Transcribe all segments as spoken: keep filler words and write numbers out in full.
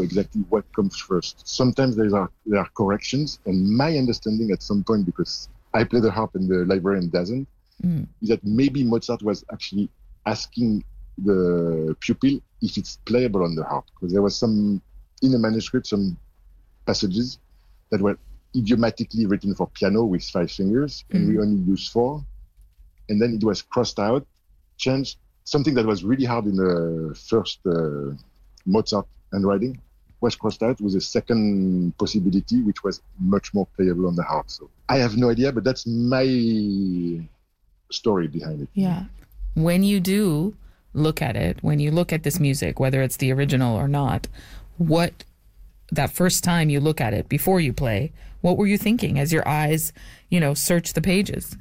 exactly what comes first. Sometimes there are there are corrections, and my understanding at some point, because I play the harp and the librarian doesn't, mm. is that maybe Mozart was actually asking the pupil if it's playable on the harp, because there was some in the manuscript some passages that were idiomatically written for piano with five fingers, mm. and we only use four, and then it was crossed out, changed. Something that was really hard in the first uh, Mozart handwriting was crossed out with a second possibility, which was much more playable on the harp. So I have no idea, but that's my story behind it. Yeah. When you do look at it, when you look at this music, whether it's the original or not, what, that first time you look at it before you play, what were you thinking as your eyes, you know, search the pages?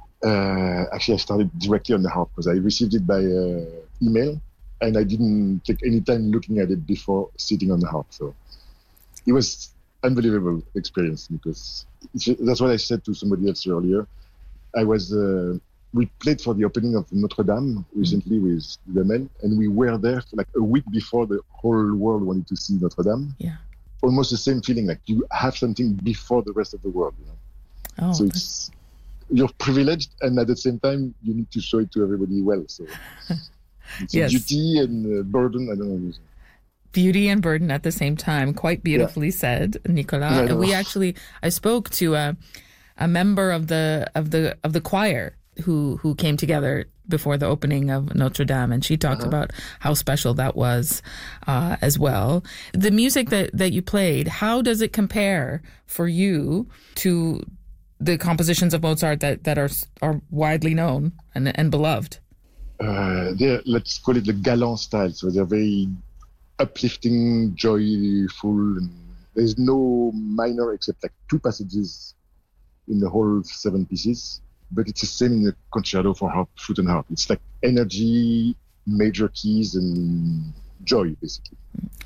Uh, actually, I started directly on the harp because I received it by uh, email, and I didn't take any time looking at it before sitting on the harp. So it was unbelievable experience, because that's what I said to somebody else earlier. I was uh, we played for the opening of Notre Dame recently mm-hmm. with the men, and we were there for like a week before the whole world wanted to see Notre Dame. Yeah, almost the same feeling, like you have something before the rest of the world. You know? Oh, so it's. You're privileged, and at the same time, you need to show it to everybody well. So it's yes. beauty and uh, burden. I don't know. Beauty and burden at the same time. Quite beautifully yeah. said, Nicolas. Yeah, and we actually, I spoke to a, a member of the of the of the choir who who came together before the opening of Notre Dame, and she talked uh-huh. about how special that was uh, as well. The music that that you played, how does it compare for you to the compositions of Mozart that, that are are widely known and and beloved? Uh, they're, let's call it the galant style. So they're very uplifting, joyful. And there's no minor except like two passages in the whole seven pieces. But it's the same in the concerto for harp, flute and harp. It's like energy, major keys, and joy, basically.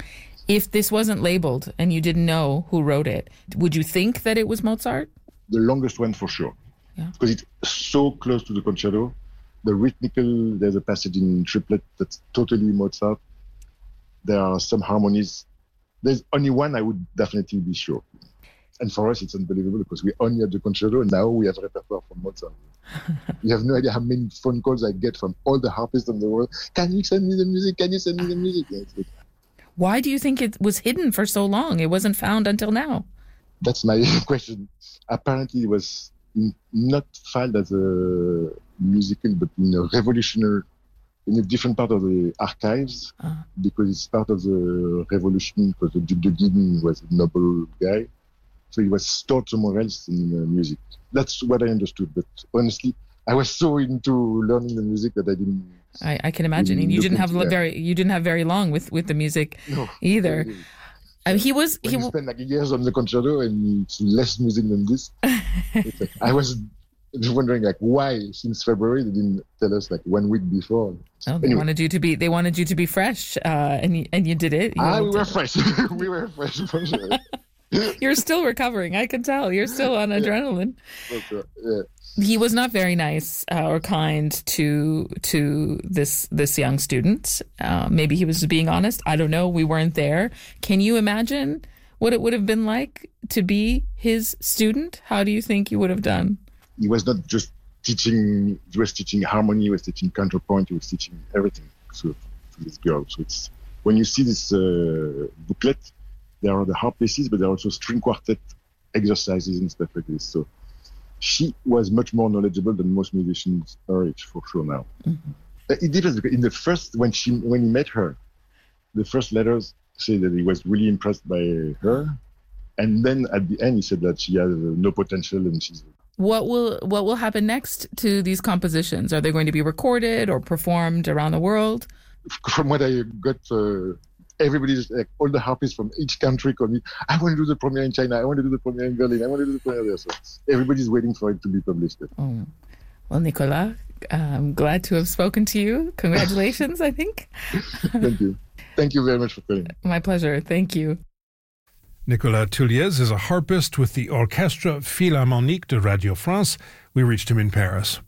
If this wasn't labeled and you didn't know who wrote it, would you think that it was Mozart? The longest one for sure, yeah. because it's so close to the concerto. The rhythmical, there's a passage in triplet that's totally Mozart. There are some harmonies. There's only one I would definitely be sure. And for us, it's unbelievable because we only had the concerto, and now we have repertoire from Mozart. You have no idea how many phone calls I get from all the harpists in the world. Can you send me the music? Can you send me the music? Yeah, it's like, why do you think it was hidden for so long? It wasn't found until now. That's my question. Apparently, it was not filed as a musical, but in a revolutionary, in a different part of the archives, uh. because it's part of the revolution, because the Duc de Guignes was a noble guy. So he was stored somewhere else in uh, music. That's what I understood. But honestly, I was so into learning the music that I didn't. I, I can imagine. And you didn't have that. very, you didn't have very long with, with the music no, either. Really. Uh, he was. When he you w- spent like years on the concerto, and it's less music than this. Like, I was wondering, like, why since February they didn't tell us like one week before. Oh, they anyway. wanted you to be. They wanted you to be fresh, uh, and you, and you did it. You ah, we were fresh. we were fresh for sure. You're still recovering. I can tell. You're still on adrenaline. Yeah. Yeah. He was not very nice uh, or kind to to this this young student. Uh, maybe he was being honest. I don't know. We weren't there. Can you imagine what it would have been like to be his student? How do you think you would have done? He was not just teaching. He was teaching harmony. He was teaching counterpoint. He was teaching everything so, to this girl. So it's when you see this uh, booklet, there are the harp pieces, but there are also string quartet exercises and stuff like this. So she was much more knowledgeable than most musicians her age, for sure now. Mm-hmm. It depends. In the first, when she when he met her, the first letters say that he was really impressed by her, and then at the end he said that she has no potential and she's. What will what will happen next to these compositions? Are they going to be recorded or performed around the world? From what I got. Uh, Everybody's like all the harpists from each country call me. I want to do the premiere in China. I want to do the premiere in Berlin. I want to do the premiere there. So everybody's waiting for it to be published. Oh. Well, Nicolas, I'm glad to have spoken to you. Congratulations, I think. Thank you. Thank you very much for calling. My pleasure. Thank you. Nicolas Tulliez is a harpist with the Orchestre Philharmonique de Radio France. We reached him in Paris.